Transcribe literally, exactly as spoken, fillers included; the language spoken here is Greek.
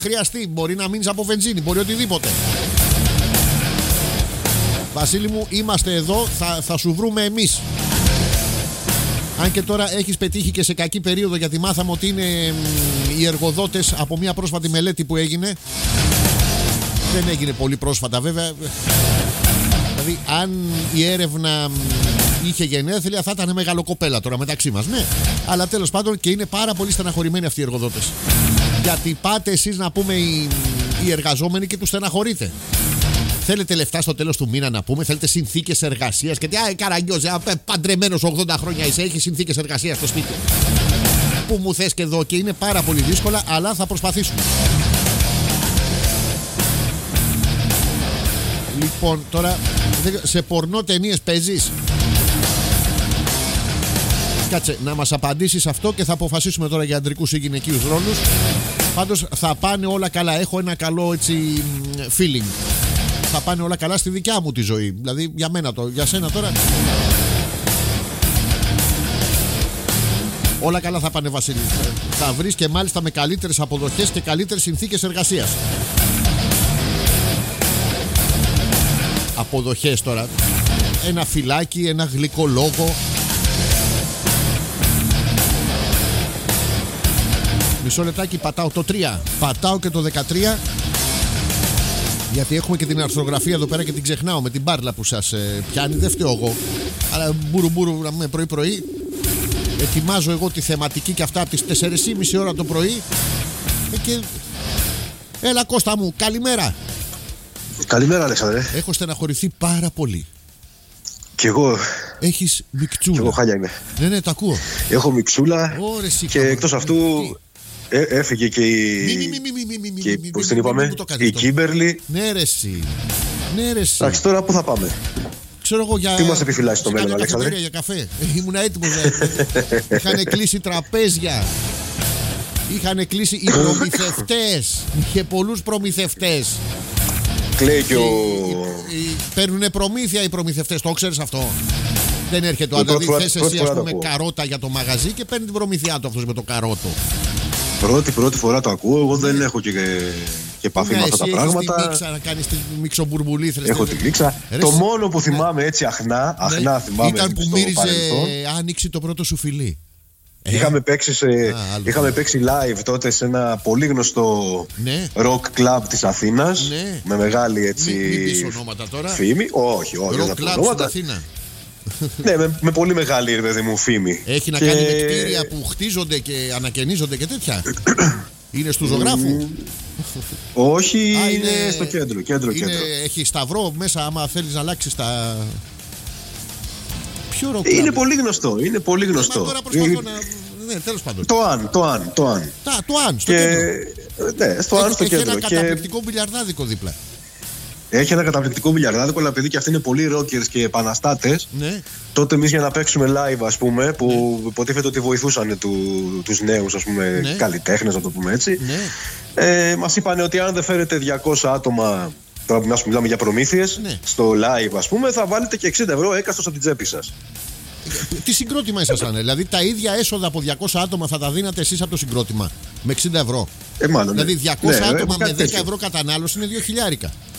χρειαστεί. Μπορεί να μείνεις από βενζίνη, μπορεί οτιδήποτε. Βασίλη μου, είμαστε εδώ, θα, θα σου βρούμε εμείς. Αν και τώρα έχεις πετύχει και σε κακή περίοδο, γιατί μάθαμε ότι είναι οι εργοδότες από μια πρόσφατη μελέτη που έγινε. Δεν έγινε πολύ πρόσφατα βέβαια. Δηλαδή αν η έρευνα είχε γενέθλια θα ήταν μεγαλοκοπέλα τώρα μεταξύ μας. Ναι, αλλά τέλος πάντων, και είναι πάρα πολύ στεναχωρημένοι αυτοί οι εργοδότες. Γιατί πάτε εσείς, να πούμε, οι, οι εργαζόμενοι και τους στεναχωρείτε. Θέλετε λεφτά στο τέλος του μήνα, να πούμε, θέλετε συνθήκες εργασίας. Και τι, α, Καραγκιόζε, παντρεμένος ογδόντα χρόνια είσαι, έχει συνθήκες εργασίας στο σπίτι. Που μου θες και εδώ, και είναι πάρα πολύ δύσκολα, αλλά θα προσπαθήσουμε. Λοιπόν, τώρα σε πορνό ταινίες παίζεις? Κάτσε να μας απαντήσεις αυτό και θα αποφασίσουμε τώρα για αντρικούς ή γυναικείους ρόλους. Πάντως θα πάνε όλα καλά. Έχω ένα καλό έτσι feeling. Θα πάνε όλα καλά στη δικιά μου τη ζωή. Δηλαδή για μένα το, για σένα τώρα. Όλα καλά θα πάνε, Βασίλη. Θα βρεις και μάλιστα με καλύτερες αποδοχές και καλύτερες συνθήκες εργασίας. Αποδοχές τώρα. Ένα φυλάκι, ένα γλυκό λόγο. Μισό λεπτάκι, πατάω το τρία. Πατάω και το δεκατρία. Γιατί έχουμε και την αρθρογραφία εδώ πέρα και την ξεχνάω με την μπάρλα που σας ε, πιάνει. Δεν φταίω εγώ. Αλλά μπουρου μπουρου να πούμε πρωί πρωί. Ετοιμάζω εγώ τη θεματική και αυτά από τις τέσσερις και μισή ώρα το πρωί. Ε, και... Έλα Κώστα μου, καλημέρα. Καλημέρα Αλέξανδρε. Έχω στεναχωρηθεί πάρα πολύ. Κι εγώ. Έχεις μιξούλα. Κι εγώ χάλια είμαι. Ναι, ναι, το ακούω. Έχω μιξούλα. Ωρε, και εκτός αυτού ε, έφυγε και η. Μη, μη, μη, μη, μη, μη, και μη, πώς μη, την μη, είπαμε, μη, μη, μη, η Κίμπερλι. Ναι, ρε εσύ. Ναι, ρε εσύ. Εντάξει, τώρα πού θα πάμε? Ξέρω εγώ για. Τι μας επιφυλάσσει το μέλλον, Αλέξανδρε? Για καφέ. Ήμουν έτοιμος. Είχαν κλείσει τραπέζια. Είχαν κλείσει οι προμηθευτές. Είχε πολλούς προμηθευτές. Κλαίει και ο. Παίρνουνε προμήθεια οι προμηθευτές. Το ξέρεις αυτό? Δεν έρχεται ο άντρας. Δηλαδή θες εσύ, ας πούμε, καρότα για το μαγαζί και παίρνει την προμηθειά του αυτός με το καρότο. Πρώτη, πρώτη φορά το ακούω. Εγώ δεν ναι. έχω και, και επαφή ναι, με αυτά τα πράγματα. Έχει τη μίξα να κάνεις τη μιξομπουρμπουλήθρες. Έχω τη μίξα. Ρε, το μόνο που θυμάμαι έτσι αχνά, αχνά ναι. θυμάμαι. Ήταν που μύριζε άνοιξη το πρώτο σου φιλί. Ε. Είχαμε, παίξει σε, Α, είχαμε παίξει live τότε σε ένα πολύ γνωστό ναι. rock club της Αθήνας. Ναι. Με μεγάλη έτσι. Μην μη πεις ονόματα τώρα. Φήμη. Όχι, όχι. Rock club στην Αθήνα. Ναι, με, με πολύ μεγάλη ρε παιδί μου φήμη. Έχει να και... κάνει με κτίρια που χτίζονται και ανακαινίζονται και τέτοια. Είναι στου ζωγράφου. Όχι, Α, είναι, είναι στο κέντρο, κέντρο, είναι... κέντρο. Έχει σταυρό μέσα άμα θέλεις να αλλάξεις τα... Ποιο rock club? Είναι πολύ γνωστό, είναι πολύ γνωστό. Μα τώρα προσπαθώ ε... να... Ναι, τέλος πάντων. Το αν, το αν, το αν. Τα, το αν, στο και... κέντρο. Ναι, στο αν στο έχει κέντρο. Έχει ένα και... καταπληκτικό μπιλιαρδάδικο δίπλα. Έχει ένα καταπληκτικό μπιλιαρδάδικο, αλλά επειδή και αυτοί είναι πολύ rockers και επαναστάτες, ναι. τότε εμείς για να παίξουμε live, ας πούμε, που ναι. υποτίθεται ότι βοηθούσαν του, τους νέους, ας πούμε, ναι. καλλιτέχνες, να το πούμε έτσι, ναι. ε, μας είπαν ότι αν δεν φέρετε διακόσια άτομα, τώρα να μιλάμε για προμήθειες, ναι. στο live, ας πούμε, θα βάλετε και εξήντα ευρώ έκαστος από την τσέπη σας. Τι συγκρότημα ήσασταν, δηλαδή τα ίδια έσοδα από διακόσια άτομα θα τα δίνατε εσείς από το συγκρότημα με εξήντα ευρώ? Ε, μάλλον, δηλαδή διακόσια ναι, άτομα ναι, με δέκα ευρώ κατανάλωση είναι δύο χιλιάρικα.